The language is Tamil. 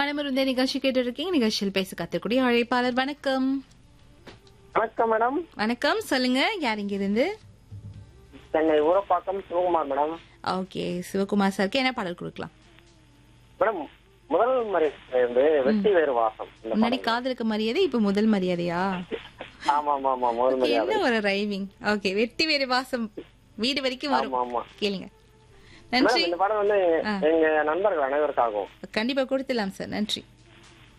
மனமிருந்த நிகழ்ச்சி கேட்டு இருக்கீங்க. நிகழ்ச்சியில் பேச கத்துக்கூடிய அழைப்பாளர். வணக்கம். வணக்கம் மேடம். வணக்கம், சொல்லுங்க. யார் இங்க இருந்து? சென்னை ஊரப்பாக்கம் சிவகுமார் மேடம். ஓகே, சிவகுமார் சாருக்கு என்ன பாடல் கொடுக்கலாம்? மேடம், முதல் மரியாதை வெற்றி வேறு வாசம். முன்னாடி காதலுக்கு மரியாதை, இப்ப முதல் மரியாதையா? ஆமா ஆமா ஆமா, முதல் மரியாதை. என்ன ஒரு ரைமிங். ஓகே, வெட்டி வேறு வாசம் வீடு வரைக்கும் வரும். ஆமா. கேளுங்க. நன்றி. இந்த படம் எங்க நண்பர்கள் அனைவருக்காகவும் கண்டிப்பா கொடுத்துலாம் சார். நன்றி.